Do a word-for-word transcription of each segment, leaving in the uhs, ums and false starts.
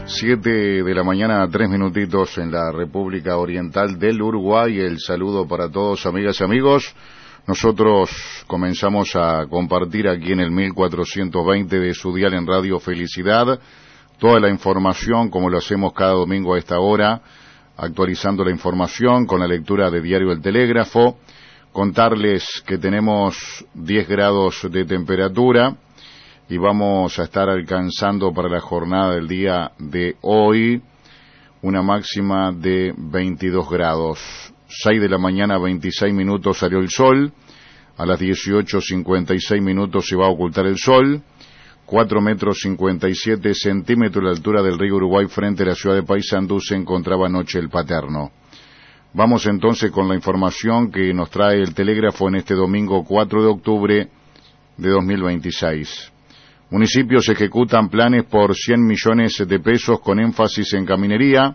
Siete de la mañana, tres minutitos en la República Oriental del Uruguay. El saludo para todos, amigas y amigos. Nosotros comenzamos a compartir aquí en el mil cuatrocientos veinte de su dial en Radio Felicidad toda la información, como lo hacemos cada domingo a esta hora, actualizando la información con la lectura de Diario El Telégrafo. Contarles que tenemos diez grados de temperatura y vamos a estar alcanzando para la jornada del día de hoy una máxima de veintidós grados. seis de la mañana, veintiséis minutos salió el sol. A las dieciocho cincuenta y seis minutos se va a ocultar el sol. cuatro metros cincuenta y siete centímetros la altura del río Uruguay frente a la ciudad de Paysandú se encontraba anoche el Paterno. Vamos entonces con la información que nos trae el Telégrafo en este domingo cuatro de octubre de dos mil veintiséis. Municipios ejecutan planes por cien millones de pesos con énfasis en caminería.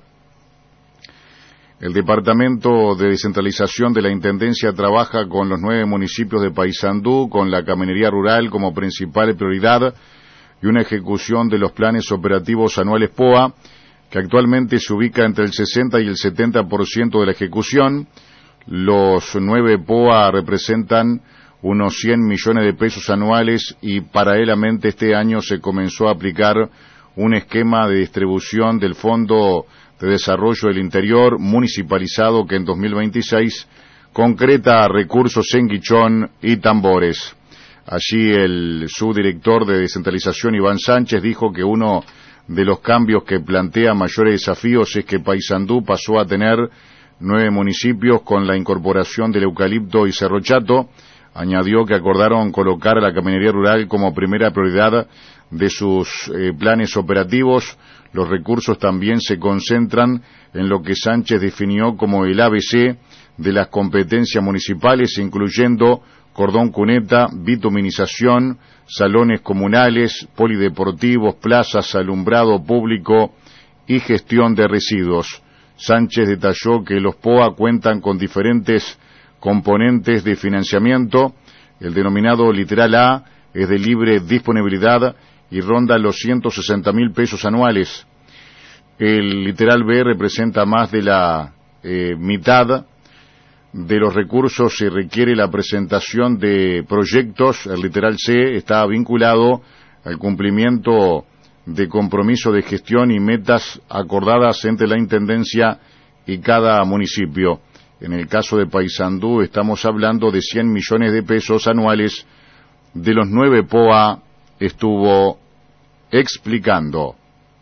El Departamento de Descentralización de la Intendencia trabaja con los nueve municipios de Paysandú, con la caminería rural como principal prioridad y una ejecución de los planes operativos anuales P O A, que actualmente se ubica entre el sesenta y el setenta por ciento de la ejecución. Los nueve P O A representan unos cien millones de pesos anuales y paralelamente este año se comenzó a aplicar un esquema de distribución del Fondo de Desarrollo del Interior municipalizado que en dos mil veintiséis concreta recursos en Guichón y Tambores. Allí el subdirector de descentralización Iván Sánchez dijo que uno de los cambios que plantea mayores desafíos es que Paysandú pasó a tener nueve municipios con la incorporación del eucalipto y Cerro Chato. Añadió que acordaron colocar a la caminería rural como primera prioridad de sus eh, planes operativos. Los recursos también se concentran en lo que Sánchez definió como el A B C de las competencias municipales, incluyendo cordón cuneta, bituminización, salones comunales, polideportivos, plazas, alumbrado público y gestión de residuos. Sánchez detalló que los P O A cuentan con diferentes componentes de financiamiento. El denominado literal A es de libre disponibilidad y ronda los ciento sesenta mil pesos anuales. El literal B representa más de la eh, mitad de los recursos y requiere la presentación de proyectos. El literal C está vinculado al cumplimiento de compromiso de gestión y metas acordadas entre la Intendencia y cada municipio. En el caso de Paysandú estamos hablando de cien millones de pesos anuales de los nueve P O A, estuvo explicando.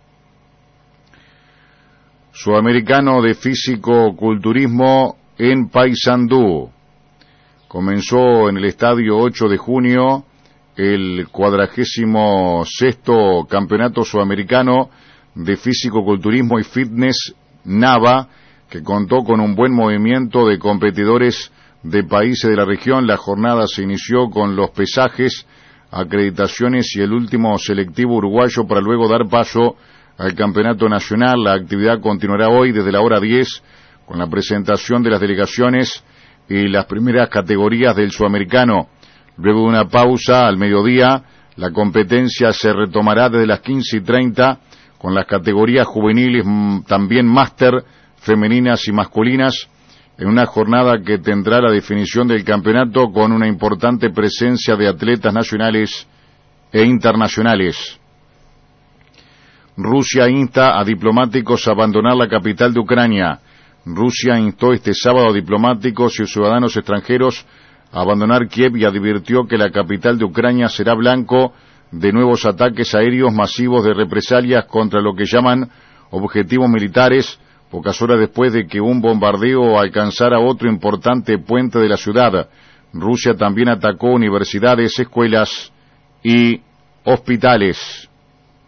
Sudamericano de Físico-Culturismo en Paysandú. Comenzó en el Estadio ocho de junio el cuadragésimo sexto Campeonato Sudamericano de Físico-Culturismo y Fitness NAVA, que contó con un buen movimiento de competidores de países de la región. La jornada se inició con los pesajes, acreditaciones y el último selectivo uruguayo para luego dar paso al campeonato nacional. La actividad continuará hoy desde la hora diez con la presentación de las delegaciones y las primeras categorías del sudamericano. Luego de una pausa al mediodía, la competencia se retomará desde las quince y treinta con las categorías juveniles, también máster, femeninas y masculinas, en una jornada que tendrá la definición del campeonato con una importante presencia de atletas nacionales e internacionales. Rusia insta a diplomáticos a abandonar la capital de Ucrania. Rusia instó este sábado a diplomáticos y ciudadanos extranjeros a abandonar Kiev y advirtió que la capital de Ucrania será blanco de nuevos ataques aéreos masivos de represalias contra lo que llaman objetivos militares, pocas horas después de que un bombardeo alcanzara otro importante puente de la ciudad. Rusia también atacó universidades, escuelas y hospitales.